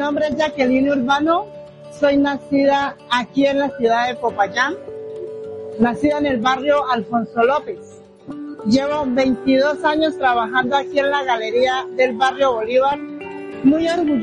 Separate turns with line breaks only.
nombre es Jacqueline Urbano, soy nacida aquí en la ciudad de Popayán, nacida en el barrio Alfonso López. Llevo 22 años trabajando aquí en la galería del barrio Bolívar, muy orgullosa